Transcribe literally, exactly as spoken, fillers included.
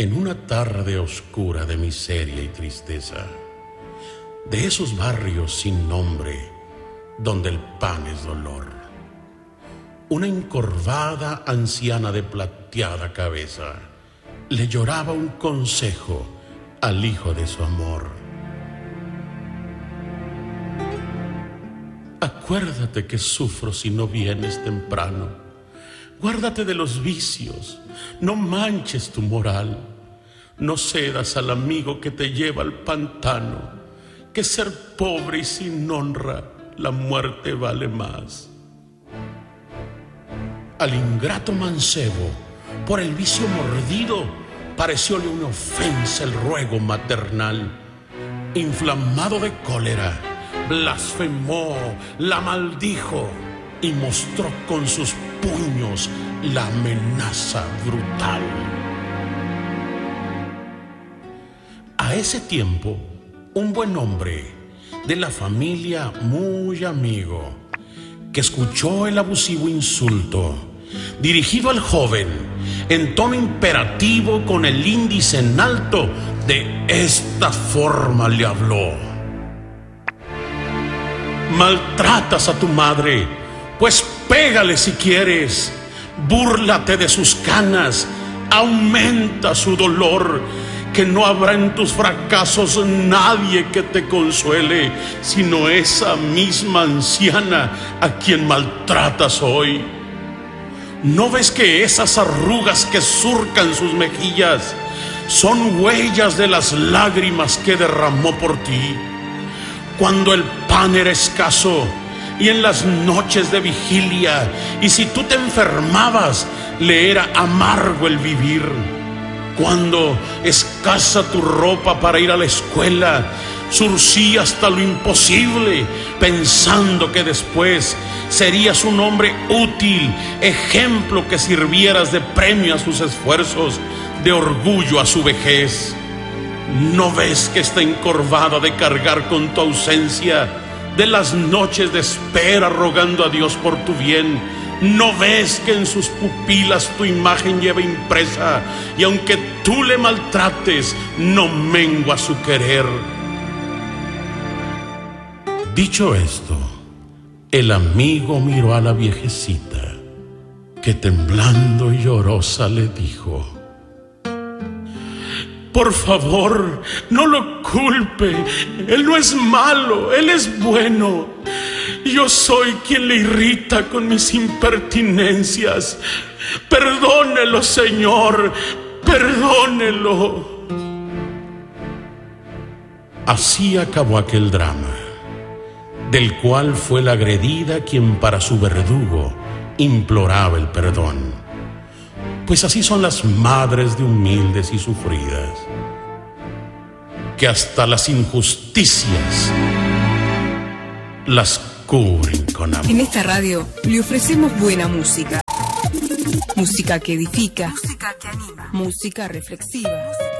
En una tarde oscura de miseria y tristeza, de esos barrios sin nombre, donde el pan es dolor, una encorvada anciana de plateada cabeza le lloraba un consejo al hijo de su amor. Acuérdate que sufro si no vienes temprano. Guárdate de los vicios, no manches tu moral. No cedas al amigo que te lleva al pantano, que ser pobre y sin honra, la muerte vale más. Al ingrato mancebo, por el vicio mordido, parecióle una ofensa el ruego maternal. Inflamado de cólera, blasfemó, la maldijo y mostró con sus puños la amenaza brutal. A ese tiempo, un buen hombre de la familia muy amigo, que escuchó el abusivo insulto dirigido al joven en tono imperativo con el índice en alto, de esta forma le habló: maltratas a tu madre, pues pégale si quieres, búrlate de sus canas, aumenta su dolor, que no habrá en tus fracasos nadie que te consuele, sino esa misma anciana a quien maltratas hoy. ¿No ves que esas arrugas que surcan sus mejillas son huellas de las lágrimas que derramó por ti? Cuando el pan era escaso y en las noches de vigilia, y si tú te enfermabas, le era amargo el vivir. Cuando escasa tu ropa para ir a la escuela, surcí hasta lo imposible, pensando que después serías un hombre útil, ejemplo que sirvieras de premio a sus esfuerzos, de orgullo a su vejez. ¿No ves que está encorvada de cargar con tu ausencia, de las noches de espera rogando a Dios por tu bien? ¿No ves que en sus pupilas tu imagen lleva impresa, y aunque tú le maltrates, no mengua su querer? Dicho esto, el amigo miró a la viejecita, que temblando y llorosa le dijo: por favor, no lo culpe, él no es malo, él es bueno. Yo soy quien le irrita con mis impertinencias. Perdónelo, Señor, perdónelo. Así acabó aquel drama, del cual fue la agredida quien para su verdugo imploraba el perdón. Pues así son las madres de humildes y sufridas, que hasta las injusticias las cubren con amor. En esta radio le ofrecemos buena música. Música que edifica. Música que anima. Música reflexiva.